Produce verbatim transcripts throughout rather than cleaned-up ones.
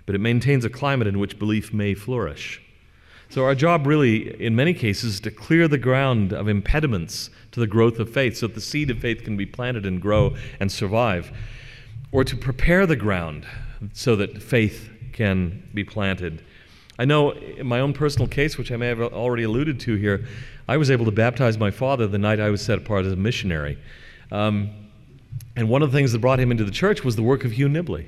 but it maintains a climate in which belief may flourish. So our job really, in many cases, is to clear the ground of impediments to the growth of faith so that the seed of faith can be planted and grow and survive, or to prepare the ground so that faith can be planted. I know in my own personal case, which I may have already alluded to here, I was able to baptize my father the night I was set apart as a missionary. Um, and one of the things that brought him into the church was the work of Hugh Nibley.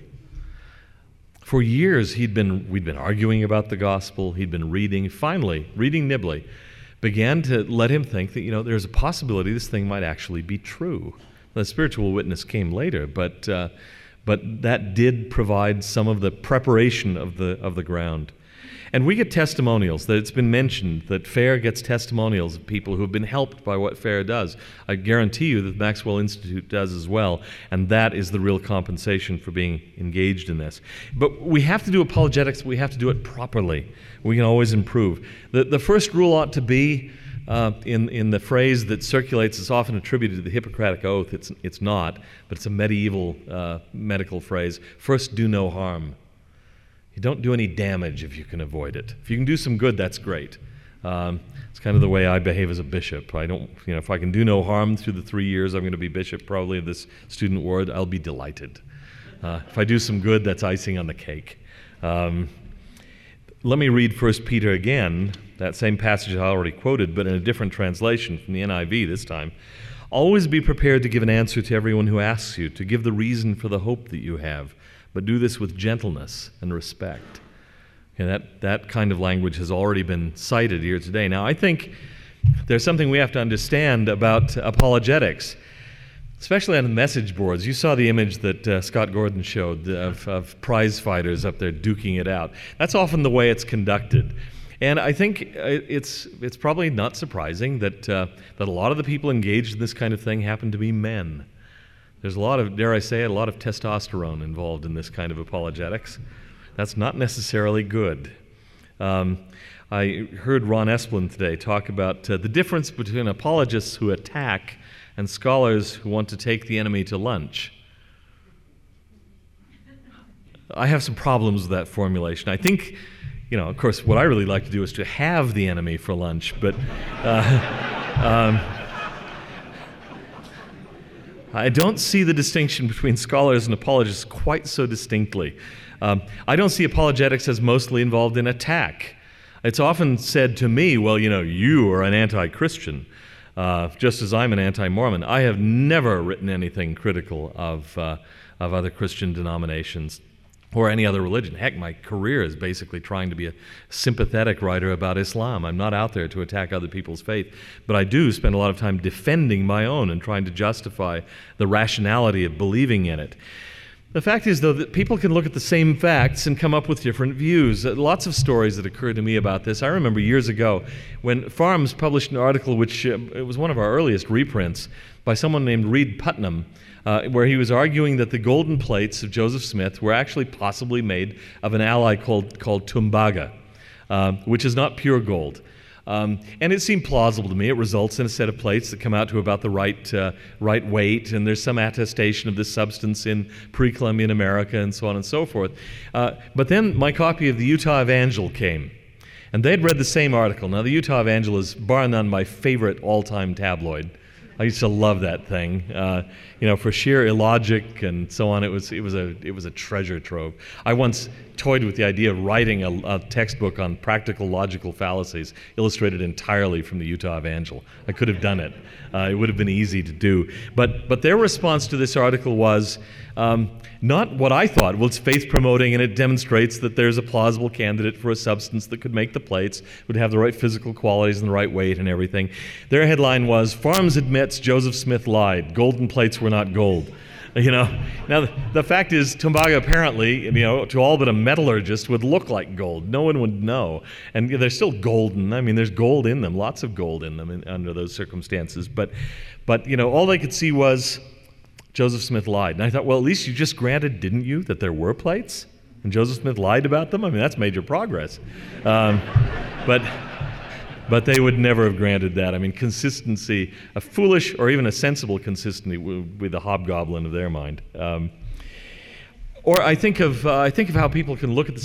For years, he'd been we'd been arguing about the gospel. He'd been reading. Finally, reading Nibley began to let him think that, you know, there's a possibility this thing might actually be true. The spiritual witness came later, but uh, but that did provide some of the preparation of the of the ground. And we get testimonials. That it's been mentioned that FAIR gets testimonials of people who have been helped by what FAIR does. I guarantee you that the Maxwell Institute does as well, and that is the real compensation for being engaged in this. But we have to do apologetics, we have to do it properly. We can always improve. The, the first rule ought to be, uh, in, in the phrase that circulates, it's often attributed to the Hippocratic Oath. It's, it's not, but it's a medieval uh, medical phrase. First, do no harm. You don't do any damage if you can avoid it. If you can do some good, that's great. Um, it's kind of the way I behave as a bishop. I don't, you know, if I can do no harm through the three years I'm going to be bishop probably of this student ward, I'll be delighted. Uh, if I do some good, that's icing on the cake. Um, let me read First Peter again, that same passage I already quoted, but in a different translation from the N I V this time. Always be prepared to give an answer to everyone who asks you, to give the reason for the hope that you have. But do this with gentleness and respect. Okay, that, that kind of language has already been cited here today. Now, I think there's something we have to understand about apologetics, especially on the message boards. You saw the image that uh, Scott Gordon showed of, of prize fighters up there duking it out. That's often the way it's conducted. And I think it's it's probably not surprising that uh, that a lot of the people engaged in this kind of thing happen to be men. There's a lot of, dare I say it, a lot of testosterone involved in this kind of apologetics. That's not necessarily good. Um, I heard Ron Esplin today talk about uh, the difference between apologists who attack and scholars who want to take the enemy to lunch. I have some problems with that formulation. I think, you know, of course, what I really like to do is to have the enemy for lunch, but uh, um, I don't see the distinction between scholars and apologists quite so distinctly. Um, I don't see apologetics as mostly involved in attack. It's often said to me, well, you know, you are an anti-Christian, uh, just as I'm an anti-Mormon. I have never written anything critical of, uh, of other Christian denominations or any other religion. Heck, my career is basically trying to be a sympathetic writer about Islam. I'm not out there to attack other people's faith, but I do spend a lot of time defending my own and trying to justify the rationality of believing in it. The fact is, though, that people can look at the same facts and come up with different views. Uh, lots of stories that occurred to me about this. I remember years ago when Farms published an article, which uh, it was one of our earliest reprints, by someone named Reed Putnam, Uh, where he was arguing that the golden plates of Joseph Smith were actually possibly made of an alloy called, called tumbaga, uh, which is not pure gold. Um, and it seemed plausible to me. It results in a set of plates that come out to about the right, uh, right weight, and there's some attestation of this substance in pre-Columbian America and so on and so forth. Uh, but then my copy of the Utah Evangel came, and they'd read the same article. Now, the Utah Evangel is bar none my favorite all-time tabloid. I used to love that thing, uh, you know, for sheer illogic and so on. It was it was a it was a treasure trove. I once toyed with the idea of writing a, a textbook on practical logical fallacies, illustrated entirely from the Utah Evangel. I could have done it. Uh, it would have been easy to do. But but their response to this article was um, not what I thought. Well, it's faith promoting, and it demonstrates that there's a plausible candidate for a substance that could make the plates, would have the right physical qualities and the right weight and everything. Their headline was, "Farms admits Joseph Smith lied. Golden plates were not gold." You know, now the, the fact is, tumbaga apparently, you know, to all but a metallurgist, would look like gold. No one would know, and they're still golden. I mean, there's gold in them, lots of gold in them in, under those circumstances. But, but you know, all they could see was Joseph Smith lied. And I thought, well, at least you just granted, didn't you, that there were plates, and Joseph Smith lied about them? I mean, that's major progress. Um, but. But they would never have granted that. I mean, consistency, a foolish or even a sensible consistency would be the hobgoblin of their mind. Um, or I think of uh, I think of how people can look at the